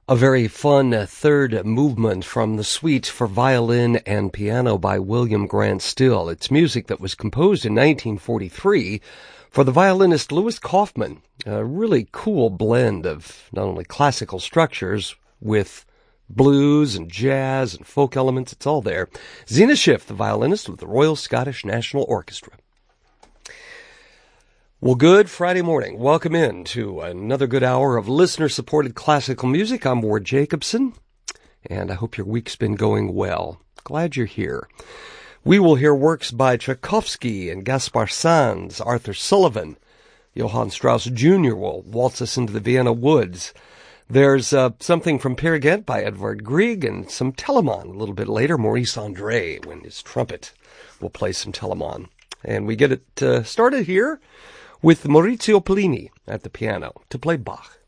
A very fun third movement from the suite for violin and piano by William Grant Still. It's music that was composed in 1943 for the violinist Louis Kaufman. A really cool blend of not only classical structures with blues and jazz and folk elements. It's all there. Zeena Schiff, the violinist with the Royal Scottish National Orchestra. Well, good Friday morning. Welcome in to another good hour of listener-supported classical music. I'm Ward Jacobson, and I hope your week's been going well. Glad you're here. We will hear works by Tchaikovsky and Gaspar Sanz, Arthur Sullivan. Johann Strauss Jr. will waltz us into the Vienna woods. There's something from Peer Gynt by Edvard Grieg and some Telemann a little bit later. Maurice André, when his trumpet will play some Telemann. And we get it started here with Maurizio Pollini at the piano to play Bach.